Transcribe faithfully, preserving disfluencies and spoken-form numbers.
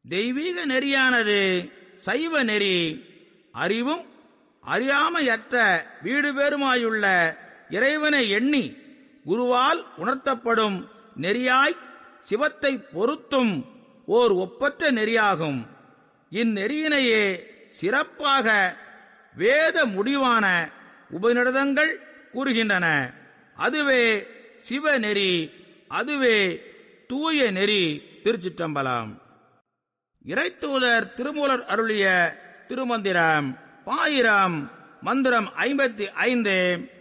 தெய்வீக நெறியானது சைவ நெறி. அறிவும் அறியாமையற்ற வீடு பேருமாயுள்ள இறைவனை எண்ணி குருவால் உணர்த்தப்படும் நெறியாய் சிவத்தை பொருத்தும் ஓர் ஒப்பற்ற நெறியாகும். இந்நெறியினையே சிறப்பாக வேத முடிவான உபநிடதங்கள் கூறுகின்றன. அதுவே சிவநெறி, அதுவே தூய நெறி. திருச்சிற்றம்பலம். இறைத்தூதர் திருமூலர் அருளிய திருமந்திரம் பாயிரம். மந்திரம் ஐம்பத்தி ஐந்து.